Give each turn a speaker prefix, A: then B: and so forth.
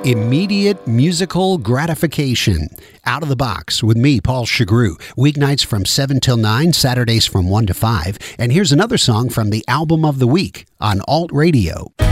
A: Immediate musical gratification. Out of the Box with me, Paul Chagru. Weeknights from 7 till 9, Saturdays from 1 to 5. And here's another song from the Album of the Week on Alt Radio.